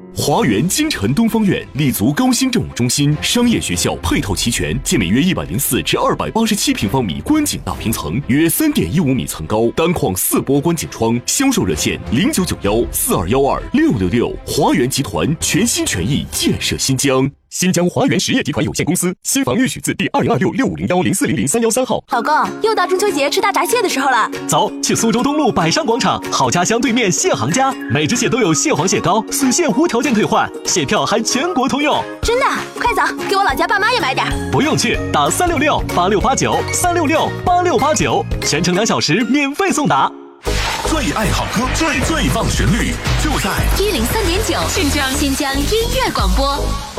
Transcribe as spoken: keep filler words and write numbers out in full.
华园京城东方苑立足高新政务中心，商业学校配套齐全，建面约一百零四至二百八十七平方米观景大平层，约三点一五米层高，单框四波观景窗。销售热线零九九幺四二幺二六六六。华园集团全心全意建设新疆。新疆华园实业集团有限公司新房预许字第二零二六六五零幺零四零零三幺三号。 老公，又到中秋节吃大闸蟹的时候了， 走，去苏州东路百商广场好家乡对面蟹行家，每只蟹都有蟹黄蟹膏，死蟹无条件退换，蟹票还全国通用。 真的？快走，给我老家爸妈也买点。 不用去，打三六六八六八九三六六八六八九，全程两小时免费送达。 最爱好歌，最最棒旋律，就在一零三点九新疆新疆音乐广播。